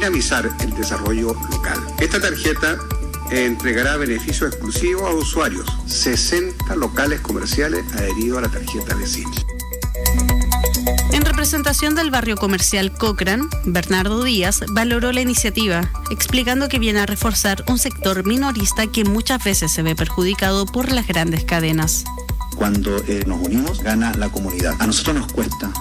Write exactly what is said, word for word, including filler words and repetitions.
dinamizar el desarrollo local. Esta tarjeta entregará beneficios exclusivos a usuarios, sesenta locales comerciales adheridos a la tarjeta vecina. En representación del barrio comercial Cochrane, Bernardo Díaz valoró la iniciativa, explicando que viene a reforzar un sector minorista que muchas veces se ve perjudicado por las grandes cadenas. Cuando eh, nos unimos, gana la comunidad. A nosotros nos cuesta